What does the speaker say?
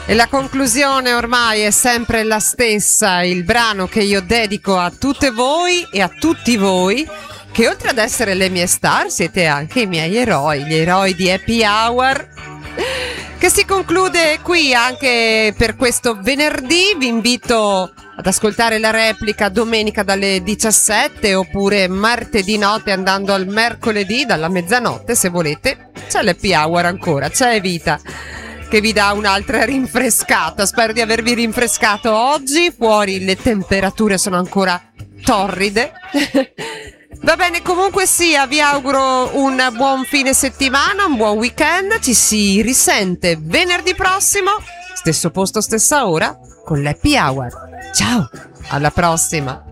E la conclusione ormai è sempre la stessa, il brano che io dedico a tutte voi e a tutti voi, che oltre ad essere le mie star siete anche i miei eroi, gli eroi di Happy Hour, che si conclude qui anche per questo venerdì. Vi invito ad ascoltare la replica domenica dalle 17 oppure martedì notte andando al mercoledì dalla mezzanotte se volete. C'è l'Happy Hour ancora, c'è Vita che vi dà un'altra rinfrescata. Spero di avervi rinfrescato oggi. Fuori le temperature sono ancora torride. Va bene, comunque sia, vi auguro un buon fine settimana, un buon weekend. Ci si risente venerdì prossimo, stesso posto, stessa ora, con l'Happy Hour. Ciao, alla prossima.